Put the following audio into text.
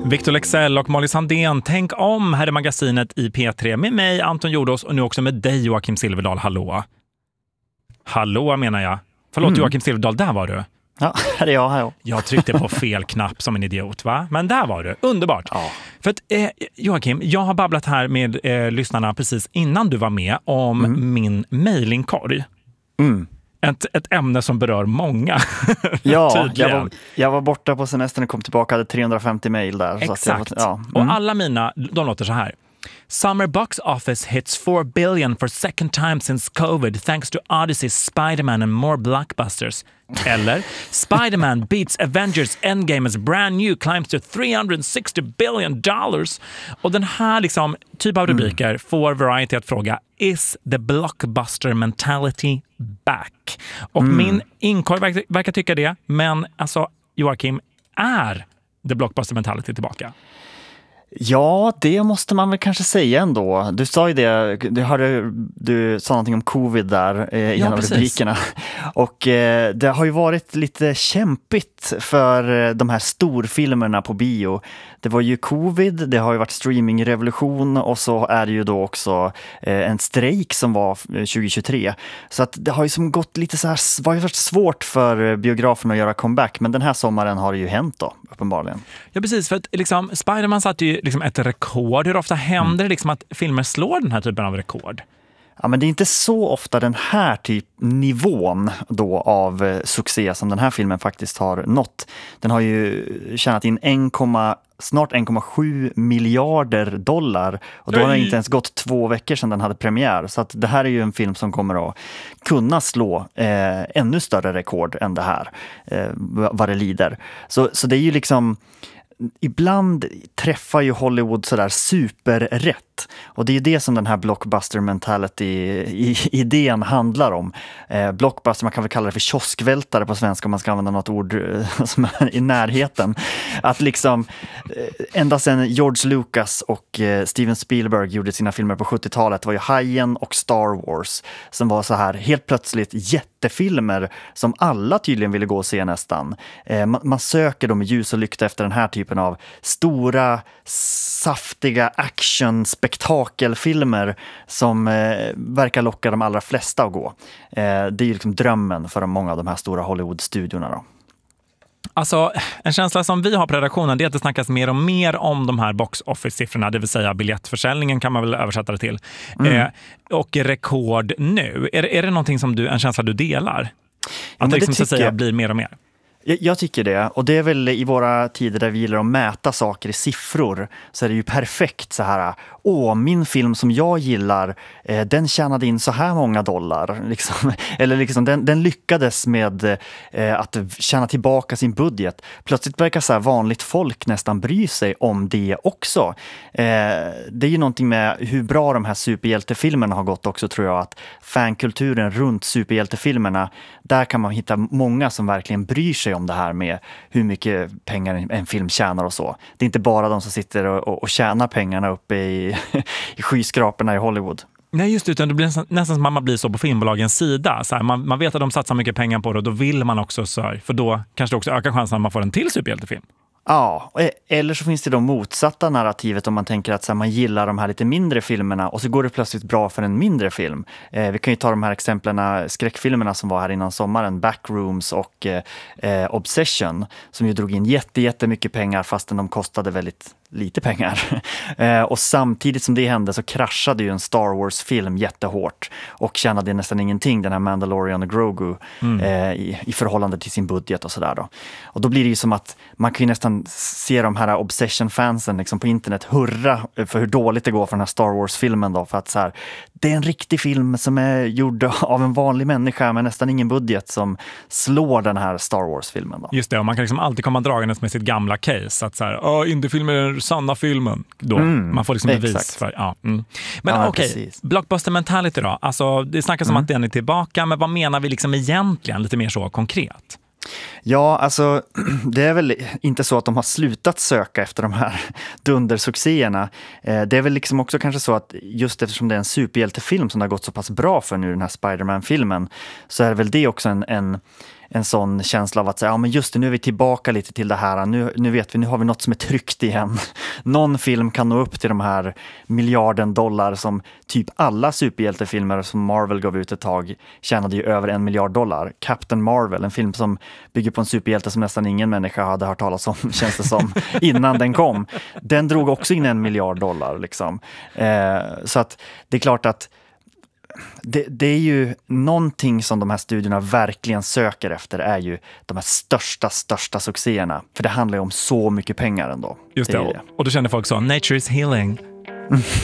Victor Lexell och Molly Sandén, tänk om, här är magasinet i P3 med mig, Anton Jordås, och nu också med dig, Joakim Silverdahl. Hallå? Hallå menar jag. Förlåt, Joakim Silverdahl, där var du. Ja, här är jag. Här. Jag tryckte på fel knapp som en idiot, va? Men där var du. Underbart. Ja. För att, Joakim, jag har babblat här med lyssnarna precis innan du var med om min mailingkorg. Ett ämne som berör många. Ja, jag var borta på semestern och kom tillbaka, hade 350 mejl där. Exakt. Så att Och alla mina, de låter så här. Summer box office hits 4 billion for second time since COVID thanks to Odyssey, Spider-Man and more blockbusters. Eller Spider-Man beats Avengers Endgame as brand new climbs to $360 billion. Och den här liksom typ av rubriker får Variety att fråga: is the blockbuster mentality back? Och min inkorg verkar tycka det, men alltså Joakim, är the blockbuster mentality tillbaka? Ja, det måste man väl kanske säga ändå. Du sa ju det, du sa någonting om covid där i en av rubrikerna. Och det har ju varit lite kämpigt för de här storfilmerna på bio. Det var ju covid, det har ju varit streamingrevolution och så är det ju då också en strejk som var 2023. Så att det har ju som gått lite så här, var ju varit svårt för biografen att göra comeback, men den här sommaren har det ju hänt då, uppenbarligen. Ja, precis, för att liksom, Spider-Man satte ju liksom ett rekord. Hur ofta händer det liksom att filmer slår den här typen av rekord? Ja, men det är inte så ofta den här nivån då av succé som den här filmen faktiskt har nått. Den har ju tjänat in snart 1,7 miljarder dollar och då har det inte ens gått 2 veckor sedan den hade premiär. Så att det här är ju en film som kommer att kunna slå ännu större rekord än det här, vad det lider. Så det är ju liksom, ibland träffar ju Hollywood sådär superrätt. Och det är ju det som den här blockbuster mentality-idén handlar om. Blockbuster, man kan väl kalla det för kioskvältare på svenska om man ska använda något ord som är i närheten. Att liksom, ända sedan George Lucas och Steven Spielberg gjorde sina filmer på 70-talet var ju Hajen och Star Wars som var så här helt plötsligt jättefilmer som alla tydligen ville gå och se nästan. Man söker då med ljus och lykta efter den här typen av stora, saftiga action-spektakelfilmer som verkar locka de allra flesta att gå. Det är ju liksom drömmen för många av de här stora Hollywood-studiorna då. Alltså, en känsla som vi har på redaktionen, det är att det snackas mer och mer om de här box office-siffrorna, det vill säga biljettförsäljningen kan man väl översätta det till. Och rekord nu. Är det någonting som en känsla du delar? Att det liksom så att säga blir mer och mer? Jag tycker det, och det är väl i våra tider där vi gillar att mäta saker i siffror, så är det ju perfekt så här: min film som jag gillar, den tjänade in så här många dollar liksom. Eller liksom, den lyckades med att tjäna tillbaka sin budget. Plötsligt verkar så här vanligt folk nästan bry sig om det också. Det är ju någonting med hur bra de här superhjältefilmerna har gått också, tror jag, att fankulturen runt superhjältefilmerna, där kan man hitta många som verkligen bryr sig om det här med hur mycket pengar en film tjänar och så. Det är inte bara de som sitter och tjänar pengarna uppe i skyskraporna i Hollywood. Nej, just det, utan det blir nästan som man blir så på filmbolagens sida. Så här, man vet att de satsar mycket pengar på det och då vill man också, för då kanske det också ökar chansen att man får en till superhjältefilm. Ja, eller så finns det då motsatta narrativet om man tänker att så här, man gillar de här lite mindre filmerna och så går det plötsligt bra för en mindre film. Vi kan ju ta de här exemplen, skräckfilmerna som var här innan sommaren, Backrooms och Obsession, som ju drog in jättemycket pengar fastän de kostade väldigt lite pengar. Och samtidigt som det hände så kraschade ju en Star Wars-film jättehårt och tjänade nästan ingenting, den här Mandalorian och Grogu, i förhållande till sin budget och sådär då. Och då blir det ju som att man kan ju nästan se de här Obsession-fansen liksom på internet hurra för hur dåligt det går för den här Star Wars-filmen då, för att så här, det är en riktig film som är gjord av en vanlig människa med nästan ingen budget som slår den här Star Wars-filmen då. Just det, och man kan liksom alltid komma dragandes med sitt gamla case, att så här, indiefilmer är den sanna filmen då. Man får liksom bevis för, Men okej, blockbuster mentality då. Alltså, det snackas om att den är tillbaka, men vad menar vi liksom egentligen lite mer så konkret? Ja, alltså det är väl inte så att de har slutat söka efter de här dundersuccéerna. Det är väl liksom också kanske så att just eftersom det är en superhjältefilm som har gått så pass bra för nu, den här Spider-Man-filmen, så är det väl det också en sån känsla av att säga, ja men just det, nu är vi tillbaka lite till det här. Nu vet vi, nu har vi något som är tryggt igen. Någon film kan nå upp till de här miljarden dollar som typ alla superhjältefilmer som Marvel gav ut ett tag tjänade ju över $1 miljard. Captain Marvel, en film som bygger på en superhjälte som nästan ingen människa hade hört talas om, känns det som, innan den kom. Den drog också in $1 miljard liksom. Så att det är klart att det är ju någonting som de här studierna verkligen söker efter, är ju de här största succéerna. För det handlar ju om så mycket pengar ändå. Just det. Och då kände folk så, nature is healing.